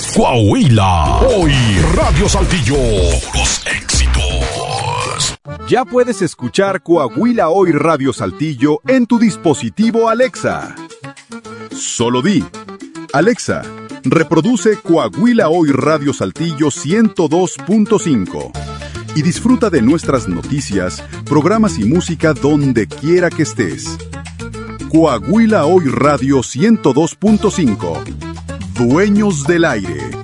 Coahuila, hoy Radio Saltillo, puros éxitos. Ya puedes escuchar Coahuila Hoy Radio Saltillo en tu dispositivo Alexa. Solo di, Alexa, reproduce Coahuila Hoy Radio Saltillo 102.5 y disfruta de nuestras noticias, programas y música donde quiera que estés. Coahuila Hoy Radio 102.5. Dueños del aire.